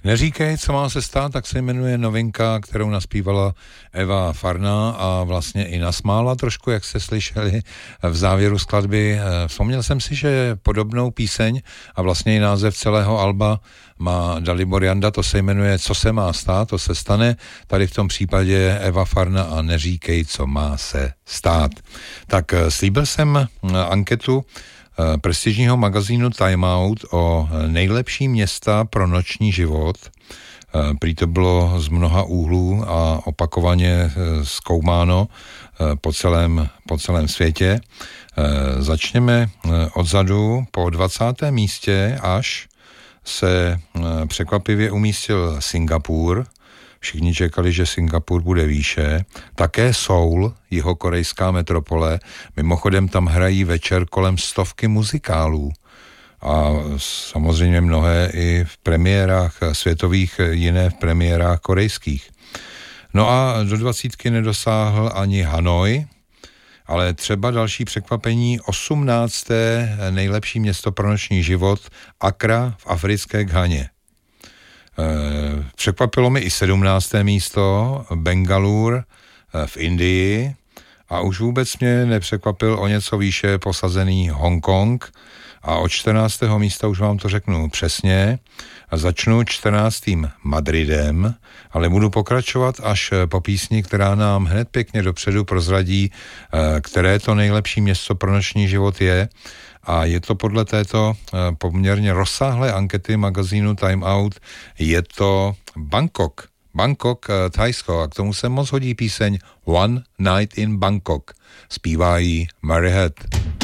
Neříkej, co má se stát, tak se jmenuje novinka, kterou naspívala Eva Farná a vlastně i nasmála trošku, jak jste slyšeli v závěru skladby. Vzpomněl jsem si, že podobnou píseň a vlastně i název celého alba má Dalibor Janda, to se jmenuje Co se má stát, to se stane. Tady v tom případě Eva Farna a Neříkej, co má se stát. Tak slíbil jsem anketu prestižního magazínu Time Out o nejlepší města pro noční život. Prý to bylo z mnoha úhlů a opakovaně zkoumáno po celém světě. Začněme odzadu. Po 20. místě až se překvapivě umístil Singapur. Všichni čekali, že Singapur bude výše. Také Seoul, jihokorejská metropole. Mimochodem tam hrají večer kolem 100 muzikálů. A samozřejmě mnohé i v premiérách světových, jiné v premiérách korejských. No a do 20 nedosáhl ani Hanoj, ale třeba další překvapení, 18. nejlepší město pro noční život, Accra v africké Ghaně. Překvapilo mi i 17. místo, Bangalore v Indii, a už vůbec mě nepřekvapil o něco výše posazený Hongkong, a od 14. místa už vám to řeknu přesně a začnu 14. Madridem, ale budu pokračovat až po písni, která nám hned pěkně dopředu prozradí, které to nejlepší město pro noční život je. A je to podle této poměrně rozsáhlé ankety magazínu Time Out, je to Bangkok, Thajsko, a k tomu se moc hodí píseň One Night in Bangkok. Zpívá ji Mary Head.